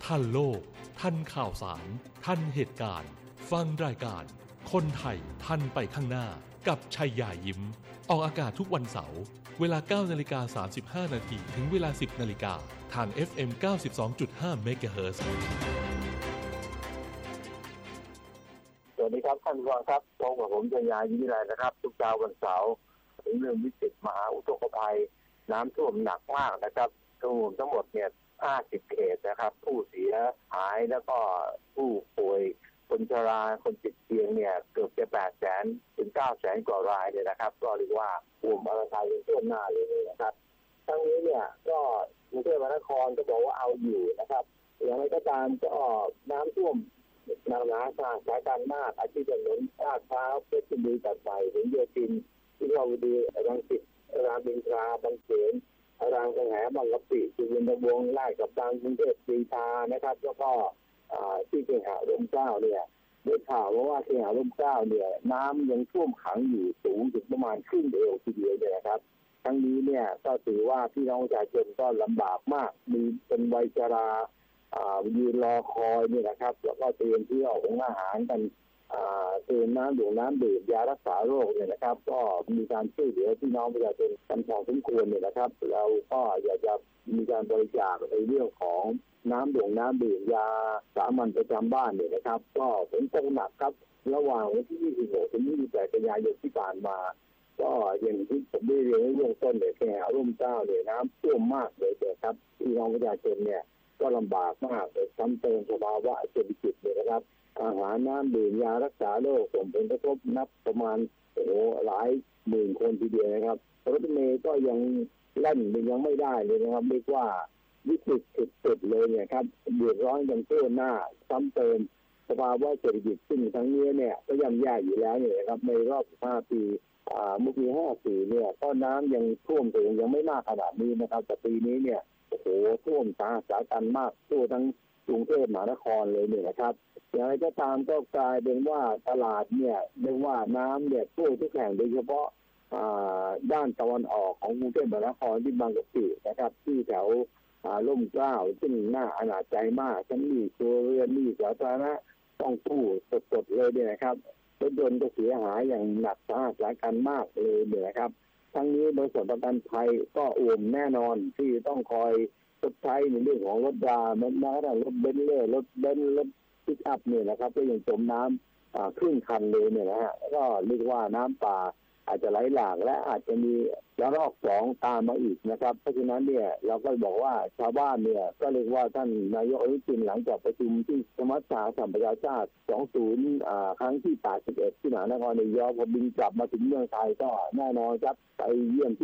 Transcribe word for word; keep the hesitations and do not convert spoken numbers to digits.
ทันโลกทันข่าวสารทันเหตุการณ์ฟังรายการคนไทยทันไปข้างหน้ากับชัยยายิ้มออกอากาศทุกวันเสาร์เวลา เก้านาฬิกาสามสิบห้านาที ถึงเวลา สิบนาฬิกาทาง เอฟ เอ็ม เก้าสิบสองจุดห้า เมกะเฮิรตซ์สวัสดีครับท่านผู้ฟังครับพบกับผมชัยยายิ้มวิไลนะครับทุกเช้าวันเสาร์ถึงเรื่องวิกฤตมหาอุทกภัยน้ำท่วมหนักมากนะครับท่วมทั้งหมดเนี่ยห้าสิบเขตนะครับผู้เสียหายแล้วก็ผู้ป่วยคนชราคนติดเตียงเนี่ยเกือบจะแปดแสนถึงเก้าแสนกว่ารายเลยนะครับก็เรียกว่าท่วมอะไรไทยท่วมหน้าเลยนะครับทั้งนี้เนี่ยก็กรุงเทพมหานครก็บอกว่าเอาอยู่นะครับอย่างไรก็ตามก็น้ำท่วมหนักหนาสาหัสสาหัสมากอาชีพถนนลาดพร้าวเพชรบุรีตัดใหม่ถึงโยธินที่เราดีรังสิตรามอินทราบางเขนรางกระแหบางกะปิสุวรรณวงศ์ไล่กับทางกรุงเทพกรีฑานะครับแล้วก็ที่เคหะร่มเกล้าเนี่ยได้ข่าวว่าเคหะร่มเกล้าเนี่ยน้ำยังท่วมขังอยู่สูงถึงประมาณครึ่งเอวทีเดียวเลยนะครับทั้งนี้เนี่ยก็ถือว่าพี่น้องประชาชนก็ลำบากมากมีเป็นวัยชรายืนรอคอยเนี่ยนะครับแล้วก็เตรียมที่ออกของอาหารกันเตรียมน้ำดื่มน้ำดื่มยารักษาโรคเนี่ยนะครับก็มีการช่วยเหลือพี่น้องประชาชนกันพอสมควรเนี่ยนะครับเราก็อยากจะมีการบริจาคในเรื่องของน้ำดื่มน้ำดื่มยาสามัญประจำบ้านเนี่ยนะครับก็ฝนตกหนักครับระหว่างวันที่ยี่สิบหกถึงยี่สิบแปดกันยายนที่ผ่านมาก็อย่างที่ผมได้เรียนในเบื้องต้นเนี่ยแค่ร่มเกล้าเนี่ยน้ำท่วมมากเลยครับพี่น้องประชาชนเนี่ยก็ลำบากมากเลยซ้ำเติมสภาวะเศรษฐกิจเลยนะครับอาหารน้ำดื่มยารักษาโรคส่งผลกระทบนับประมาณโอ้โหหลายหมื่นคนทีเดียวนะครับรถเมล์ก็ยังแล่นยังไม่ได้เลยนะครับเรียกว่าวิกฤตสุดๆเลยเนี่ยครับเดือดร้อนกันทั่วหน้าซ้ำเติมสภาวะเศรษฐกิจซึ่งทั้งนี้เนี่ยก็ย่ำแย่อยู่แล้วเนี่ยครับในรอบห้าปีอ่าเมื่อปีห้าสี่เนี่ยก็น้ำยังท่วมถึงยังไม่มากขนาดนี้นะครับแต่ปีนี้เนี่ยโอ้โหท่วมสาหัสสาหัสมากทั่วทั้งกรุงเทพมหานครเลยเนี่ยนะครับอย่างไรก็ตามก็กลายเป็นว่าตลาดเนี่ยเรียกว่าน้ำเนี่ยท่วมทุกแห่งโดยเฉพาะด้านตะวันออกของกรุงเทพมหานครที่บางกะปินะครับที่แถวร่มเกล้าซึ่งน่าอนาจใจมากทั้งนี้ตัวเรือนนี่สาธารณะต้องตู้สดๆเลยเนี่ยนะครับรถยนต์ก็เสียหายอย่างหนักสาหัสสาหัสมากเลยเนี่ยนะครับทั้งนี้บริษัทประกันภัยก็อ่วมแน่นอนที่ต้องคอยชดใช้ในเรื่องของรถราแม้กระทั่งรถเบนซ์รถเบนซ์รถปิกอัพเนี่ยนะครับก็ยังจมน้ำครึ่งคันเลยเนี่ยนะฮะก็เรียกว่าน้ำป่าอาจจะไหลหลากและอาจจะมีระลอกสองตามมาอีกนะครับเพราะฉะนั้นเนี่ยเราก็บอกว่าชาวบ้านเนี่ยก็เรียกว่าท่านนายกอนุทินหลังจากประชุมที่สมัชชาสหประชาชาติสองสิบอ่าครั้งที่แปดสิบเอ็ดที่มหานครนายกพอบินกลับมาถึงเมืองไทยก็แน่นอนครับไปเยี่ยมที่